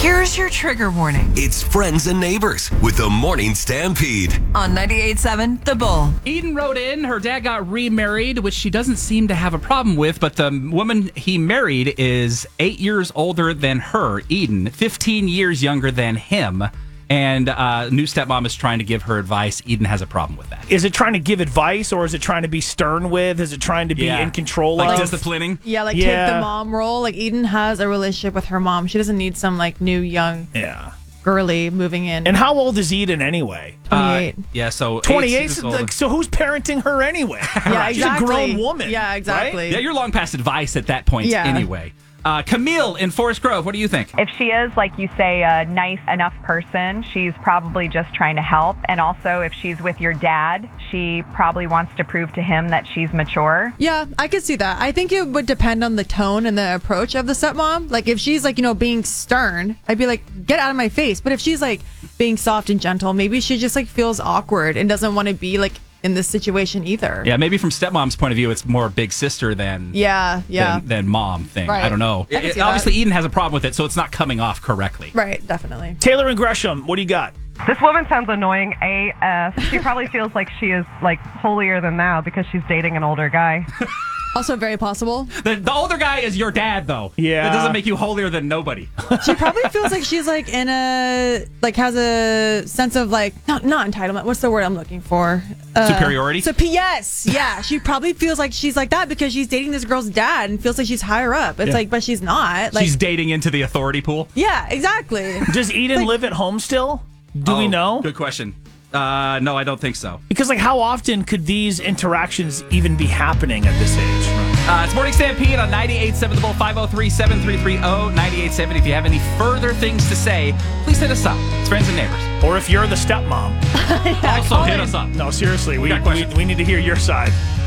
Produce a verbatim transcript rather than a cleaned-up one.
Here's your trigger warning It's Friends and Neighbors with the Morning Stampede. on ninety-eight point seven The Bull. Eden wrote in, her dad got remarried, which she doesn't seem to have a problem with, but the woman he married is eight years older than her, Eden, fifteen years younger than him. And uh, new stepmom is trying to give her advice. Eden has a problem with that. Is it trying to give advice, or is it trying to be stern with? Is it trying to be Yeah. in control Like of? disciplining? Yeah, like Yeah. take the mom role. Like Eden has a relationship with her mom. She doesn't need some like new young Yeah. girly moving in. And how old is Eden anyway? twenty-eight. Uh, yeah, so eight twenty-eight. years So, old. like, so who's parenting her anyway? yeah, She's exactly. a grown woman. Yeah, exactly. Yeah, you're long past advice at that point Yeah. anyway. Uh, Camille in Forest Grove, what do you think? If she is, like you say, a nice enough person, she's probably just trying to help. And also, if she's with your dad, she probably wants to prove to him that she's mature. Yeah, I could see that. I think it would depend on the tone and the approach of the stepmom. Like, if she's, like, you know, being stern, I'd be like, get out of my face. But if she's, like, being soft and gentle, maybe she just, like, feels awkward and doesn't want to be, like, in this situation either. Yeah, maybe from stepmom's point of view, it's more big sister than Yeah, yeah. than, than mom thing. Right. I don't know. I can It- see that. obviously, Eden has a problem with it, so it's not coming off correctly. Right, definitely. Taylor and Gresham, what do you got? This woman sounds annoying A F. She probably feels like she is like holier than thou because she's dating an older guy. Also very possible. The, the older guy is your dad, though. Yeah. That doesn't make you holier than nobody. She probably feels like she's like in a like has a sense of like not not entitlement. What's the word I'm looking for? Uh, Superiority? So yes, yeah. She probably feels like she's like that because she's dating this girl's dad and feels like she's higher up. It's Yeah. like, but she's not. Like, She's dating into the authority pool. yeah, exactly. Does Eden Like- live at home still? Do we Oh, know? Good question. Uh, no, I don't think so. Because, like, how often could these interactions even be happening at this age? Uh, it's Morning Stampede on ninety-eight point seven The Bull, five oh three, seven three three oh, ninety-eight point seven. If you have any further things to say, please hit us up. It's Friends and Neighbors. Or if you're the stepmom. Also, hit us up. No, seriously, we, got we, questions. we need to hear your side.